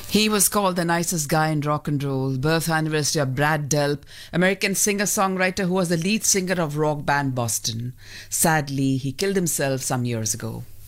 He was called the nicest guy in rock and roll. Birth anniversary of Brad Delp, American singer-songwriter who was the lead singer of rock band Boston. Sadly, he killed himself some years ago.